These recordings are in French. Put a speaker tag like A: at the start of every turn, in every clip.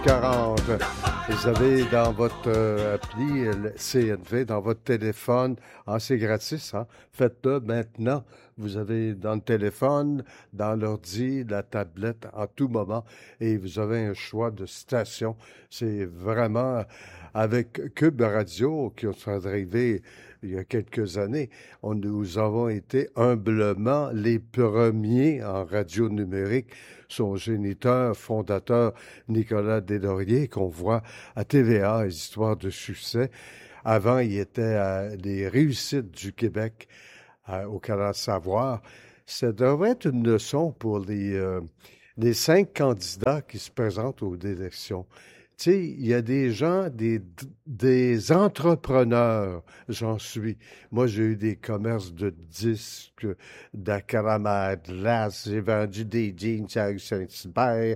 A: 40. Vous avez dans votre appli le CNV, dans votre téléphone. Ah, c'est gratis, hein? Faites-le maintenant. Vous avez dans le téléphone, dans l'ordi, la tablette, en tout moment. Et vous avez un choix de station. C'est vraiment avec Cube Radio qui sont arrivés il y a quelques années. Nous avons été humblement les premiers en radio numérique. Son géniteur, fondateur, Nicolas Deslauriers, qu'on voit à TVA, les histoires de succès. Avant, il était à les réussites du Québec au Canal Savoir. Ça devrait être une leçon pour les 5 candidats qui se présentent aux élections. Tu sais, il y a des gens, des entrepreneurs, j'en suis. Moi, j'ai eu des commerces de disques, d'accaramel, de glace, j'ai vendu des jeans à rue Saint-Hubert.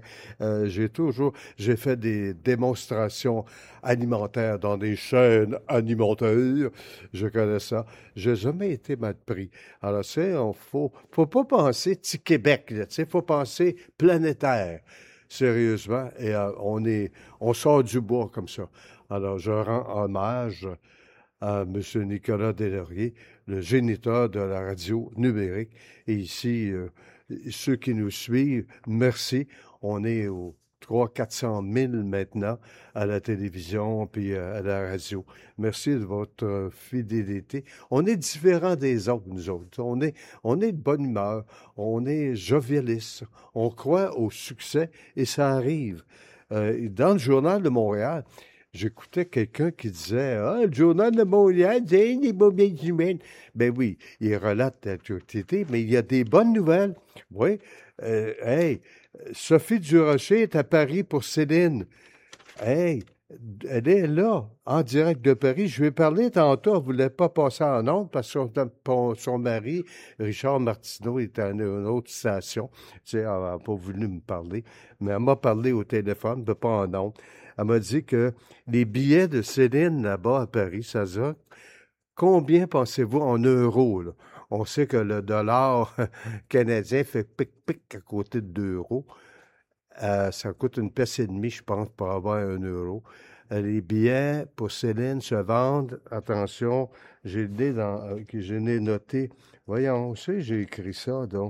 A: J'ai fait des démonstrations alimentaires dans des chaînes alimentaires. Je connais ça. J'ai jamais été mal pris. Alors, faut pas penser petit Québec, là, tu sais, faut penser planétaire. Sérieusement, et on sort du bois comme ça. Alors, je rends hommage à M. Nicolas Deslauriers, le géniteur de la radio numérique. Et ici, ceux qui nous suivent, merci. On est aux 300-400 000 maintenant à la télévision puis à la radio. Merci de votre fidélité. On est différents des autres, nous autres. On est de bonne humeur. On est jovialiste. On croit au succès et ça arrive. Dans le Journal de Montréal, j'écoutais quelqu'un qui disait « Ah, le Journal de Montréal, c'est des mauvaises humaines. » Ben oui, il relate l'actualité, mais il y a des bonnes nouvelles. Oui. Hey, Sophie Durocher est à Paris pour Céline. Hey, elle est là, en direct de Paris. Je lui ai parlé tantôt, elle ne voulait pas passer en ondes parce que son mari, Richard Martineau, était à une autre station. Tu sais, elle n'a pas voulu me parler, mais elle m'a parlé au téléphone, mais pas en ondes. Elle m'a dit que les billets de Céline là-bas à Paris, ça se va. Combien pensez-vous en euros, là? On sait que le dollar canadien fait pic-pic à côté de 2 euros. Ça coûte 1,5 pièce, je pense, pour avoir 1 euro. Les billets pour Céline se vendent, attention, que je l'ai noté. Voyons, j'ai écrit ça, donc.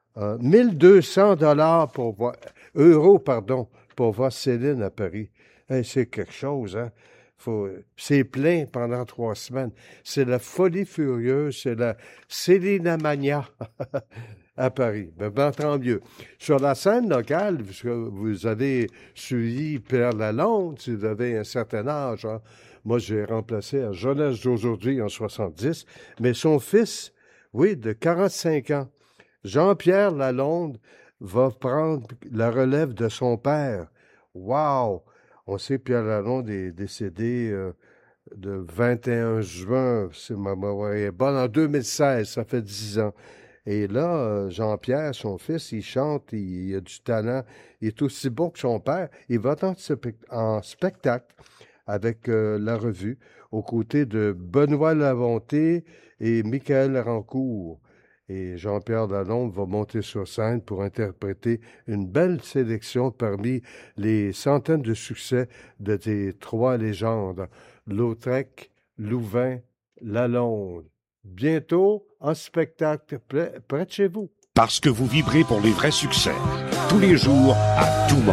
A: 1 200 $ euros, pour voir Céline à Paris. Hey, c'est quelque chose, hein? C'est plein pendant 3 semaines. C'est la folie furieuse, c'est la Célinamania à Paris. Ben, tant mieux. Sur la scène locale, vous avez suivi Pierre Lalonde, si vous avez un certain âge. Hein? Moi, j'ai remplacé à Jeunesse d'aujourd'hui en 70, mais son fils, oui, de 45 ans, Jean-Pierre Lalonde, va prendre la relève de son père. Wow! On sait que Pierre Lalonde est décédé le 21 juin, si ma mémoire est bonne, en 2016, ça fait 10 ans. Et là, Jean-Pierre, son fils, il chante, il a du talent, il est aussi bon que son père. Il va en spectacle avec la revue, aux côtés de Benoît Lavonté et Michael Rancourt. Et Jean-Pierre Lalonde va monter sur scène pour interpréter une belle sélection parmi les centaines de succès de tes 3 légendes, Lautrec, Louvain, Lalonde. Bientôt, en spectacle près de chez vous.
B: Parce que vous vibrez pour les vrais succès. Tous les jours, à tout moment.